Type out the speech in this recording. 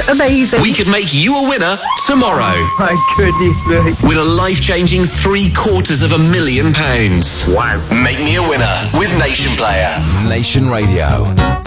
Amazing. We could make you a winner tomorrow. My goodness me. With a life-changing £750,000. Wow. Make me a winner with Nation Player. Nation Radio.